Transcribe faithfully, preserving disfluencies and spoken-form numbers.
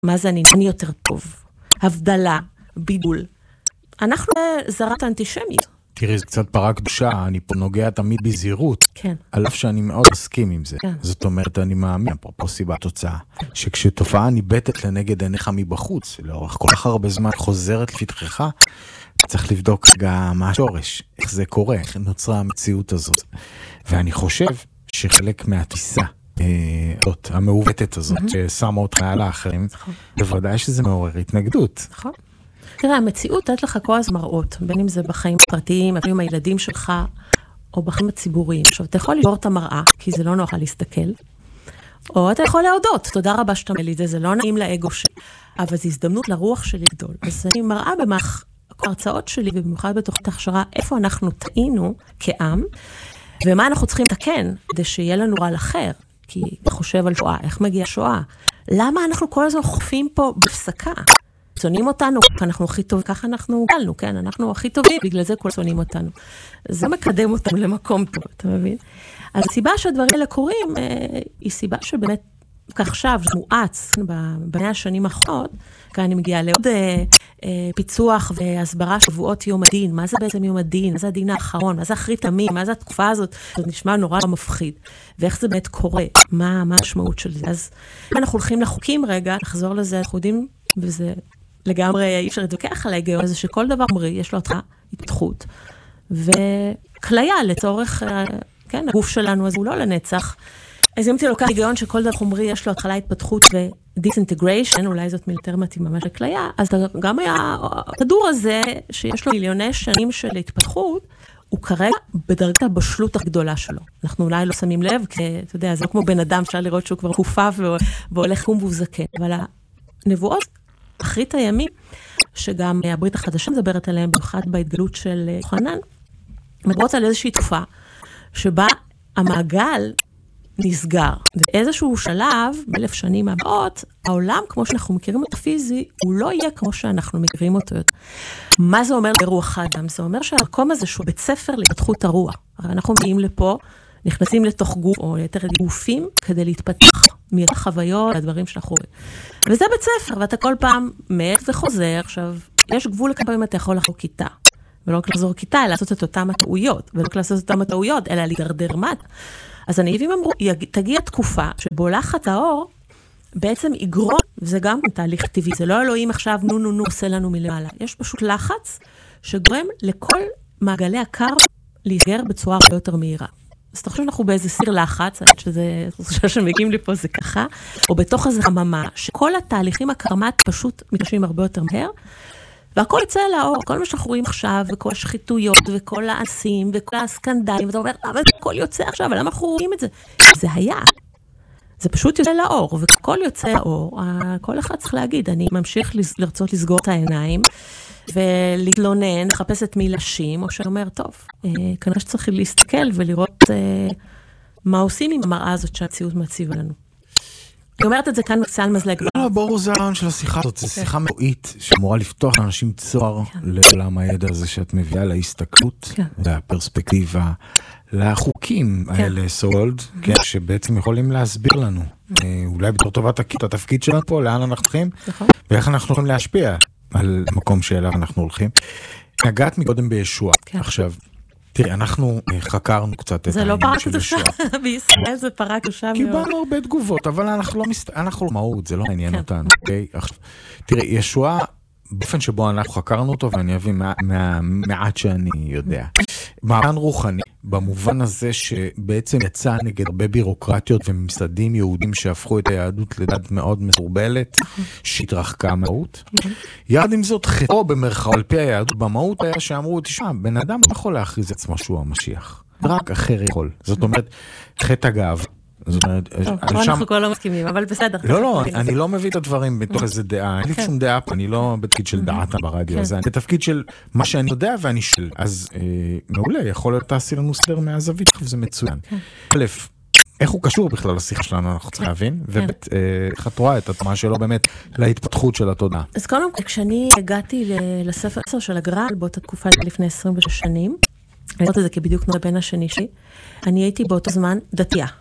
מה זה אני? אני יותר טוב. הבדלה, בידול. אנחנו זרת האנטישמיות. תראי, זה קצת פרה קדושה, אני פה נוגע תמיד בזהירות. כן. על אף שאני מאוד מסכים עם זה. כן. זאת אומרת, אני מאמין, אפרופו סיבה תוצאה, שכשתופעה ניבטת לנגד עיניך מבחוץ, לאורך כל כך הרבה זמן חוזרת לפתחך, צריך לבדוק רגע מה השורש, איך זה קורה, איך נוצרה המציאות הזאת. ואני חושב שחלק מהתפיסה, זאת, המעוותת הזאת, ששמה אותך מעל האחרים, בוודאי שזה מעורר התנגדות. נכון. תראה, המציאות נתת לך כל הזמן מראות, בין אם זה בחיים הפרטיים, אפילו עם הילדים שלך, או בחיים הציבוריים. עכשיו, אתה יכול לבור את המראה, כי זה לא נוח להסתכל, או אתה יכול להודות, תודה רבה שאתה מלי את זה, זה לא נעים לאגו שלי, אבל זו הזדמנות לרוח שלי גדול. אז אני מראה במח ההרצאות שלי, ובמיוחד בתוכנית ההכשרה, איפה אנחנו טעינו כעם, ומה אנחנו צריכים לתקן, כדי שיהיה לנו רע אחר, כי אתה חושב על שואה, איך מגיעה שואה? למה אנחנו כל הזמן חופים פה בפסקה? שונאים אותנו, אנחנו הכי טובים, ככה אנחנו גלנו, כן, אנחנו הכי טובים, בגלל זה כל שונאים אותנו. זה מקדם אותנו למקום טוב, אתה מבין? אז הסיבה שהדברים האלה קורים, אה, היא סיבה שבאמת, כך עכשיו, זה מואץ, במאה השנים האחרונות, כאן אני מגיעה לעוד אה, אה, פיצוח והסברה שבועות יום הדין, מה זה בעצם יום הדין, מה זה הדין האחרון, מה זה אחרית ימים, מה זה התקופה הזאת, זה נשמע נורא מפחיד, ואיך זה באמת קורה, מה, מה המשמעות של זה. אז אנחנו הולכים לחוקים רגע, נחזור לזה, אנחנו יודעים, וזה לגמרי אי אפשר להתווכח על ההיגיון הזה, שכל דבר אומרי, יש לו אותך התפתחות, וכליה לצורך, כן, הגוף שלנו, אז הוא לא לנצח. אז אם אתה לוקח היגיון שכל דבר אומרי, יש לו התחלה התפתחות ודיסאינטגריישן, אולי זאת מיותר מתאימה ממש לכליה, אז גם היה, הכדור הזה, שיש לו מיליוני שנים של התפתחות, הוא כרגע בדרגת הבשלות הגדולה שלו. אנחנו אולי לא שמים לב, כי אתה יודע, זה לא כמו בן אדם, אפשר לראות שהוא כבר חופף והולך קום והוא זקן. אבל הנבואות, אחרית הימים, שגם הברית החדשה מדברת עליהם, במיוחד בהתגלות של יוחנן, מדברות על איזושהי תקופה, שבה המעגל נסגר. באיזשהו שלב, באלף שנים הבאות, העולם, כמו שאנחנו מכירים אותו פיזי, הוא לא יהיה כמו שאנחנו מכירים אותו יותר. מה זה אומר ברוח האדם? זה אומר שהמקום הזה שהוא בית ספר להתפתחות הרוח. הרי אנחנו מגיעים לפה, נכנסים לתוך גוף, או ליותר גופים, כדי להתפתח מהחוויות, הדברים שאנחנו רואים. וזה בית ספר, ואתה כל פעם מעט וחוזר. עכשיו, יש גבול לכמה פעמים אתה יכול לחזור כיתה. ולא רק לחזור כיתה, אלא לעשות את אותם הטעויות. ולא רק לעשות את אותם הטעויות, אלא להידרדר מטה. אז הנביאים אמרו, תגיע תקופה שבו לחץ האור בעצם יגרום, וזה גם תהליך טבעי, זה לא אלוהים עכשיו נו נו נו עושה לנו מלמעלה. יש פשוט לחץ שגורם לכל מעגלי הקר להסגר בצורה הרבה יותר מהירה. אז אתה חושב שאנחנו באיזה סיר לחץ, שזה, חושב שמגיעים לי פה זה ככה, או בתוך איזו חממה, שכל התהליכים הקרמט פשוט מתרחשים הרבה יותר מהר, והכל יצא לאור, כל מה שאנחנו רואים עכשיו, וכל השחיתויות, וכל העשים, וכל הסקנדלים, ואתה אומר, אבל הכל יוצא עכשיו, ולמה אנחנו רואים את זה? זה היה. זה פשוט יוצא לאור, וכל יוצא לאור, כל אחד צריך להגיד, אני ממשיך לרצות לסגור את העיניים, ולהתלונן, לחפש את מי לשים, או שאומר, טוב, כנראה שצריך להסתכל ולראות מה עושים עם המראה הזאת שהמציאות מציבה לנו. אני אומרת את זה כאן מקצה על מזלג. לא, ברור זה הרעיון של השיחה הזאת, זו שיחה מאוית שאמורה לפתוח לאנשים צוהר לעולם הידע הזה שאת מביאה להסתכלות, לפרספקטיבה, לחוקים האלה סולד, שבעצם יכולים להסביר לנו, אולי בתור טובת התפקיד שלנו פה, לאן אנחנו הולכים, ואיך אנחנו יכולים להשפיע על המקום שאליו אנחנו הולכים. נגעת מקודם בישוע, עכשיו, תראי, אנחנו חקרנו קצת את העניין של ישוע. זה לא פרה קדושה, בישראל זה פרה קדושה מאוד. קיבלנו הרבה תגובות, אבל אנחנו לא מהות, זה לא מעניין אותנו. תראי, ישוע, באופן שבו אנחנו חקרנו אותו, ואני אביא מהמעט שאני יודע. מען רוחני, במובן הזה שבעצם יצא נגד הרבה בירוקרטיות וממסדים יהודים שהפכו את היהדות לדת מאוד מסורבלת, שהתרחקה מהות. יחד עם זאת, חטאו במרכאות על פי היהדות במהות היה שאמרו, תשמע, בן אדם לא יכול להכריז עצמו שהוא המשיח. רק אחר יכול. זאת אומרת, חטא הגאווה. טוב, אנחנו כבר לא מסכימים, אבל בסדר. לא, לא, אני לא מביא את הדברים בתוך איזה דעה, אין לי שום דעה פה, אני לא בתפקיד של דעתה ברדיו הזה, אני בתפקיד של מה שאני יודע ואני שואל, אז מעולה, יכול להיות תעשי לנו סדר מהזווית, וזה מצוין. א', איך הוא קשור בכלל לשיחה שלנו, אנחנו צריכים להבין, וב', איך את רואה את התמונה שלו באמת להתפתחות של התודעה. אז קודם כל, כשאני הגעתי לספר עשר של הגר"א, באותה תקופה לפני עשרים ושש שנים, אני רואה את זה כבדיוק נורא בין השני שלי, אני הייתי באותו זמן דתייה.